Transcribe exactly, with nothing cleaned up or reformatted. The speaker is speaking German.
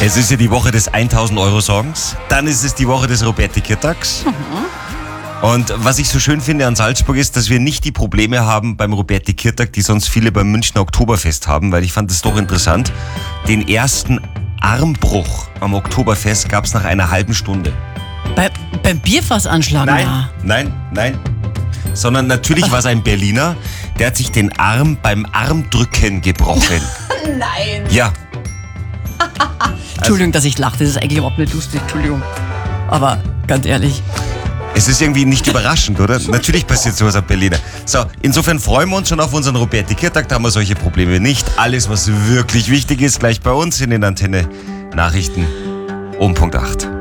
Es ist ja die Woche des tausend Euro Songs, dann ist es die Woche des Ruperti-Kirtags. Mhm. Und was ich so schön finde an Salzburg ist, dass wir nicht die Probleme haben beim Ruperti-Kirtag, die sonst viele beim Münchner Oktoberfest haben, weil ich fand das doch interessant. Den ersten Armbruch am Oktoberfest gab es nach einer halben Stunde. Bei, beim Bierfassanschlag? Nein, na. nein, nein. Sondern natürlich war es ein Berliner, der hat sich den Arm beim Armdrücken gebrochen. Nein. Ja. Entschuldigung, dass ich lache, das ist eigentlich überhaupt nicht lustig, Entschuldigung. Aber ganz ehrlich. Es ist irgendwie nicht überraschend, oder? Natürlich passiert sowas am Berliner. So, insofern freuen wir uns schon auf unseren Ruperti-Kirtag, da haben wir solche Probleme nicht. Alles, was wirklich wichtig ist, gleich bei uns in den Antenne Nachrichten um Punkt acht.